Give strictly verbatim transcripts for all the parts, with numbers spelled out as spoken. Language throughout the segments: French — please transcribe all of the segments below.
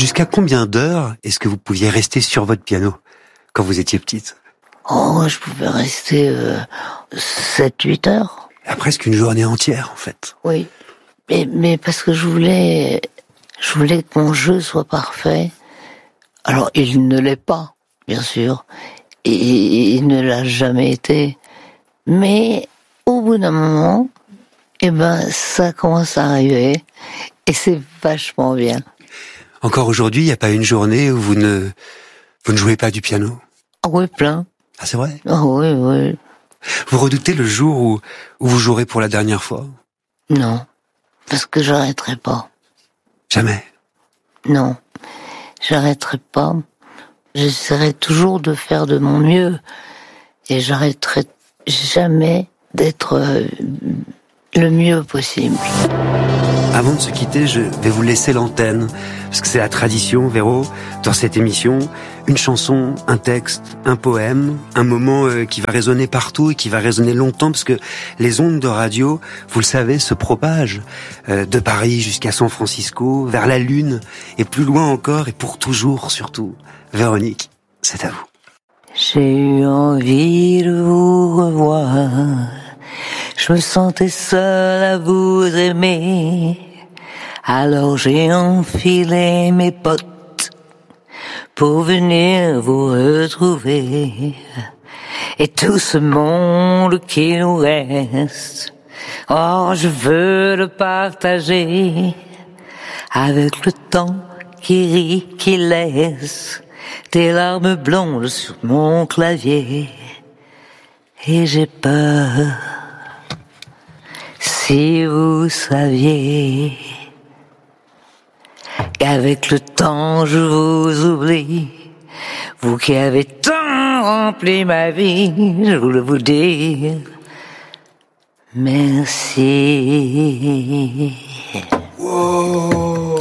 Jusqu'à combien d'heures est-ce que vous pouviez rester sur votre piano quand vous étiez petite? Oh, je pouvais rester euh, sept huit heures. À presque une journée entière, en fait. Oui, mais, mais parce que je voulais, je voulais que mon jeu soit parfait. Alors, il ne l'est pas, bien sûr, et il ne l'a jamais été. Mais au bout d'un moment, eh ben, ça commence à arriver, et c'est vachement bien. Encore aujourd'hui, il n'y a pas une journée où vous ne, vous ne jouez pas du piano? Ah oui, plein. Ah, c'est vrai? Ah oui, oui. Vous redoutez le jour où, où vous jouerez pour la dernière fois? Non, parce que j'arrêterai pas. Jamais? Non, j'arrêterai pas. J'essaierai toujours de faire de mon mieux, et j'arrêterai jamais d'être euh, le mieux possible. Avant de se quitter, je vais vous laisser l'antenne, parce que c'est la tradition, Véro, dans cette émission. Une chanson, un texte, un poème, un moment euh, qui va résonner partout et qui va résonner longtemps, parce que les ondes de radio, vous le savez, se propagent euh, de Paris jusqu'à San Francisco, vers la Lune, et plus loin encore, et pour toujours surtout. Véronique, c'est à vous. J'ai eu envie de vous revoir. Je me sentais seule à vous aimer. Alors j'ai enfilé mes bottes pour venir vous retrouver. Et tout ce monde qui nous reste, oh, je veux le partager avec le temps qui rit, qui laisse des larmes blondes sur mon clavier. Et j'ai peur, si vous saviez, qu'avec le temps je vous oublie. Vous qui avez tant rempli ma vie, je voulais vous dire merci. Wow.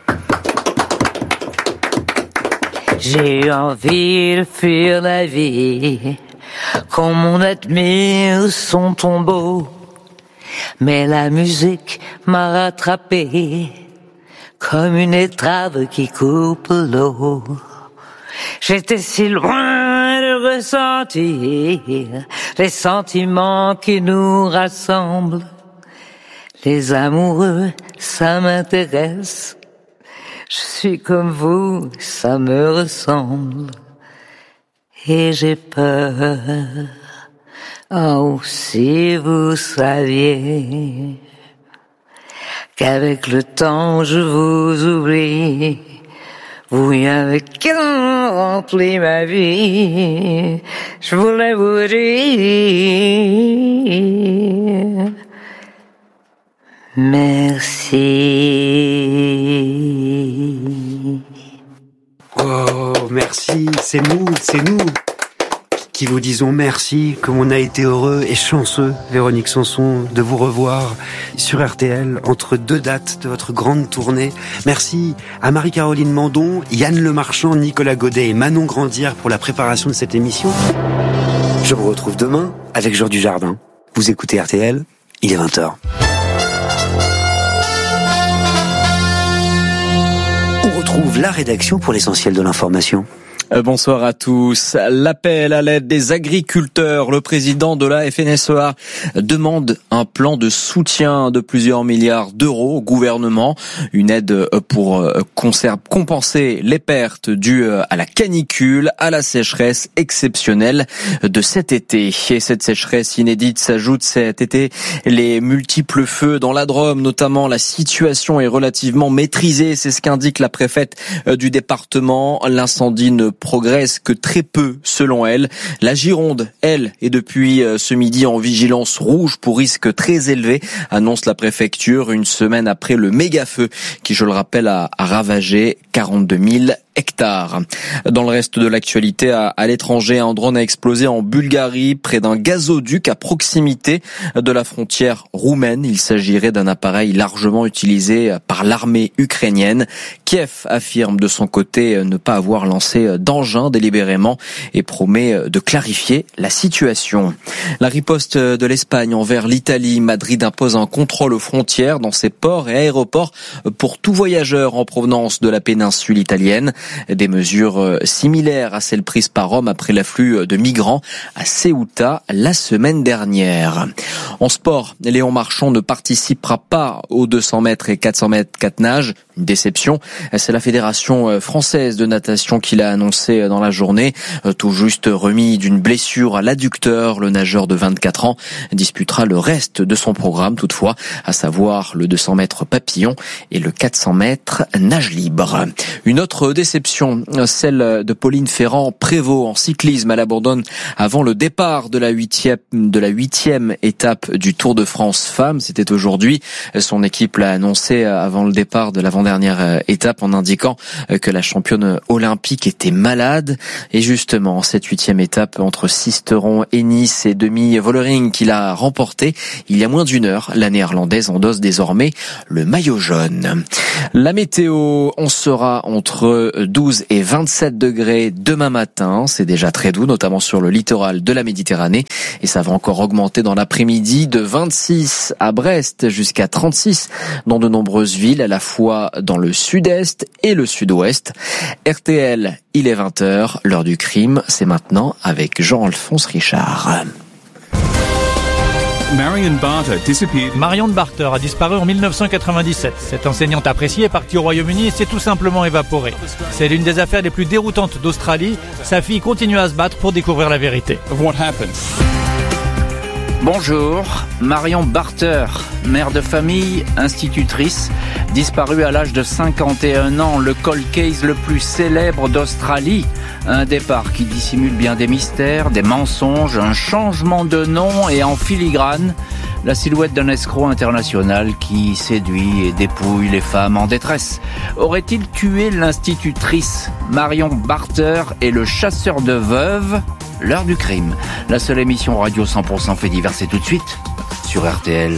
J'ai eu envie de fuir la vie, comme on admire son tombeau. Mais la musique m'a rattrapé, comme une étrave qui coupe l'eau. J'étais si loin de ressentir les sentiments qui nous rassemblent. Les amoureux, ça m'intéresse. Je suis comme vous, ça me ressemble. Et j'ai peur, oh, si vous saviez, qu'avec le temps je vous oublie. Vous y avez rempli ma vie, je voulais vous dire merci. Oh, merci, c'est nous, c'est nous qui vous disons merci, comme on a été heureux et chanceux, Véronique Sanson, de vous revoir sur R T L entre deux dates de votre grande tournée. Merci à Marie-Caroline Mandon, Yann Lemarchand, Nicolas Godet et Manon Grandière pour la préparation de cette émission. Je vous retrouve demain avec Georges Dujardin. Vous écoutez R T L, il est vingt heures. On retrouve la rédaction pour l'essentiel de l'information. Bonsoir à tous. L'appel à l'aide des agriculteurs. Le président de la F N S E A demande un plan de soutien de plusieurs milliards d'euros au gouvernement. Une aide pour compenser les pertes dues à la canicule, à la sécheresse exceptionnelle de cet été. Et cette sécheresse inédite s'ajoute cet été les multiples feux dans la Drôme, notamment. La situation est relativement maîtrisée. C'est ce qu'indique la préfète du département. L'incendie ne progresse que très peu selon elle. La Gironde, elle, est depuis ce midi en vigilance rouge pour risque très élevé, annonce la préfecture, une semaine après le méga feu qui, je le rappelle, a, a ravagé quarante-deux mille hectares. Dans le reste de l'actualité, à, à l'étranger, un drone a explosé en Bulgarie, près d'un gazoduc à proximité de la frontière roumaine. Il s'agirait d'un appareil largement utilisé par l'armée ukrainienne. Kiev affirme de son côté ne pas avoir lancé d'engin délibérément et promet de clarifier la situation. La riposte de l'Espagne envers l'Italie. Madrid impose un contrôle aux frontières dans ses ports et aéroports pour tout voyageur en provenance de la péninsule italienne. Des mesures similaires à celles prises par Rome après l'afflux de migrants à Ceuta la semaine dernière. En sport, Léon Marchand ne participera pas aux deux cents mètres et quatre cents mètres quatre nages. Une déception, c'est la Fédération française de natation qui l'a annoncé dans la journée. Tout juste remis d'une blessure à l'adducteur, le nageur de vingt-quatre ans disputera le reste de son programme toutefois, à savoir le deux cents mètres papillon et le quatre cents mètres nage libre. Une autre déception, celle de Pauline Ferrand-Prévot en cyclisme. Elle abandonne avant le départ de la huitième, de la huitième étape du Tour de France Femmes. C'était aujourd'hui. Son équipe l'a annoncé avant le départ de l'avant-dernière étape en indiquant que la championne olympique était malade. Et justement, cette huitième étape entre Sisteron et Nice et Demi-Vollering qu'il a remporté il y a moins d'une heure, la néerlandaise endosse désormais le maillot jaune. La météo, on sera entre douze et vingt-sept degrés demain matin. C'est déjà très doux, notamment sur le littoral de la Méditerranée. Et ça va encore augmenter dans l'après-midi de vingt-six à Brest jusqu'à trente-six dans de nombreuses villes, à la fois dans le sud-est et le sud-ouest. R T L, il est vingt heures, l'heure du crime, c'est maintenant avec Jean-Alphonse Richard. Marion Barter a disparu en dix-neuf cent quatre-vingt-dix-sept. Cette enseignante appréciée est partie au Royaume-Uni et s'est tout simplement évaporée. C'est l'une des affaires les plus déroutantes d'Australie. Sa fille continue à se battre pour découvrir la vérité. Bonjour, Marion Barter, mère de famille, institutrice, disparue à l'âge de cinquante et un ans, le cold case le plus célèbre d'Australie. Un départ qui dissimule bien des mystères, des mensonges, un changement de nom et en filigrane, la silhouette d'un escroc international qui séduit et dépouille les femmes en détresse. Aurait-il tué l'institutrice? Marion Barter et le chasseur de veuves? L'heure du crime, la seule émission radio cent pour cent fait divers, c'est tout de suite sur R T L.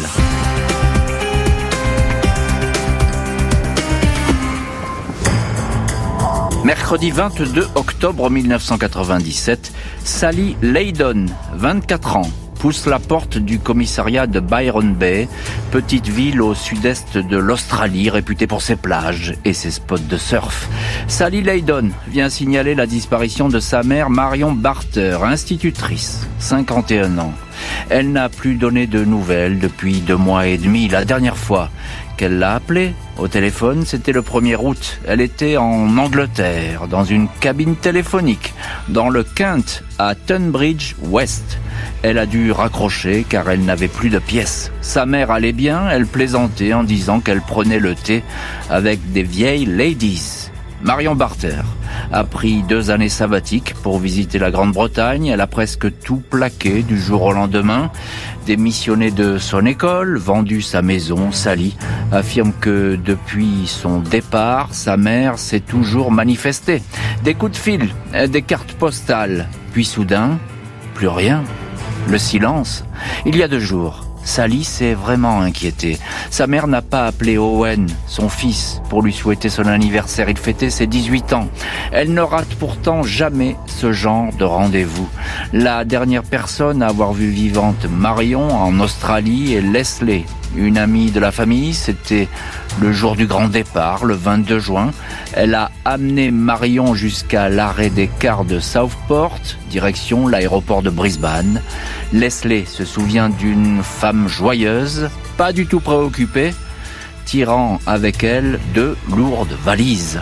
Mercredi vingt-deux octobre mille neuf cent quatre-vingt-dix-sept, Sally Leydon, vingt-quatre ans, pousse la porte du commissariat de Byron Bay, petite ville au sud-est de l'Australie réputée pour ses plages et ses spots de surf. Sally Leydon vient signaler la disparition de sa mère Marion Barter, institutrice, cinquante et un ans. Elle n'a plus donné de nouvelles depuis deux mois et demi. La dernière fois qu'elle l'a appelée au téléphone, c'était le premier août. Elle était en Angleterre, dans une cabine téléphonique, dans le Kent, à Tunbridge West. Elle a dû raccrocher car elle n'avait plus de pièces. Sa mère allait bien, elle plaisantait en disant qu'elle prenait le thé avec des vieilles ladies. Marion Barter a pris deux années sabbatiques pour visiter la Grande-Bretagne. Elle a presque tout plaqué du jour au lendemain. Démissionné de son école, vendu sa maison, Sally affirme que depuis son départ, sa mère s'est toujours manifestée. Des coups de fil, des cartes postales, puis soudain, plus rien. Le silence. Il y a deux jours, Sally s'est vraiment inquiétée. Sa mère n'a pas appelé Owen, son fils, pour lui souhaiter son anniversaire. Il fêtait ses dix-huit ans. Elle ne rate pourtant jamais ce genre de rendez-vous. La dernière personne à avoir vu vivante Marion en Australie est Leslie, une amie de la famille. C'était le jour du grand départ, le vingt-deux juin. Elle a amené Marion jusqu'à l'arrêt des cars de Southport, direction l'aéroport de Brisbane. Leslie se souvient d'une femme joyeuse, pas du tout préoccupée, tirant avec elle deux lourdes valises.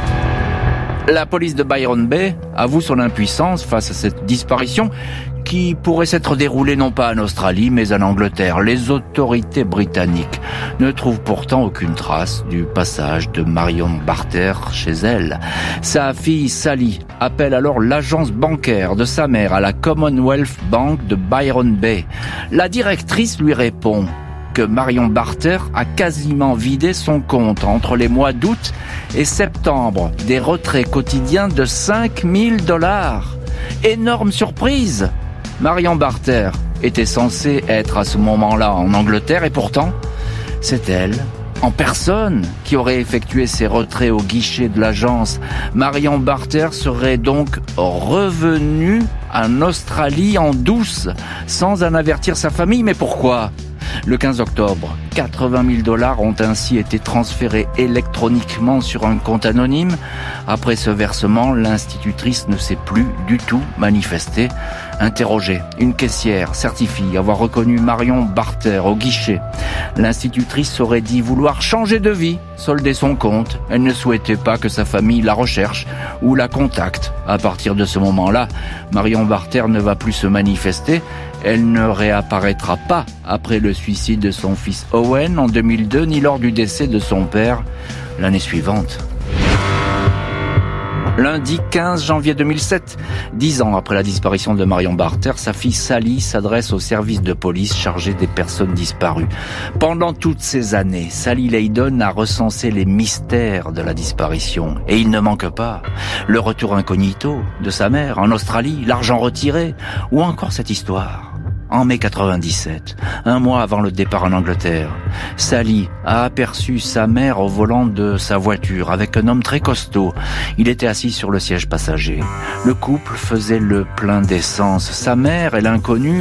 La police de Byron Bay avoue son impuissance face à cette disparition qui pourrait s'être déroulée non pas en Australie mais en Angleterre. Les autorités britanniques ne trouvent pourtant aucune trace du passage de Marion Barter chez elle. Sa fille Sally appelle alors l'agence bancaire de sa mère à la Commonwealth Bank de Byron Bay. La directrice lui répond: que Marion Barter a quasiment vidé son compte entre les mois d'août et septembre. Des retraits quotidiens de cinq mille dollars. Énorme surprise! Marion Barter était censée être à ce moment-là en Angleterre et pourtant, c'est elle, en personne, qui aurait effectué ses retraits au guichet de l'agence. Marion Barter serait donc revenue en Australie en douce, sans en avertir sa famille. Mais pourquoi ? Le quinze octobre, quatre-vingt mille dollars ont ainsi été transférés électroniquement sur un compte anonyme. Après ce versement, l'institutrice ne s'est plus du tout manifestée. Interrogée, une caissière certifie avoir reconnu Marion Barter au guichet. L'institutrice aurait dit vouloir changer de vie, solder son compte. Elle ne souhaitait pas que sa famille la recherche ou la contacte. À partir de ce moment-là, Marion Barter ne va plus se manifester. Elle ne réapparaîtra pas après le suicide de son fils Owen en deux mille deux, ni lors du décès de son père l'année suivante. Lundi quinze janvier deux mille sept, dix ans après la disparition de Marion Barter, sa fille Sally s'adresse au service de police chargé des personnes disparues. Pendant toutes ces années, Sally Leydon a recensé les mystères de la disparition. Et il ne manque pas le retour incognito de sa mère en Australie, l'argent retiré, ou encore cette histoire. En mai quatre-vingt-dix-sept, un mois avant le départ en Angleterre, Sally a aperçu sa mère au volant de sa voiture avec un homme très costaud. Il était assis sur le siège passager. Le couple faisait le plein d'essence. Sa mère et l'inconnu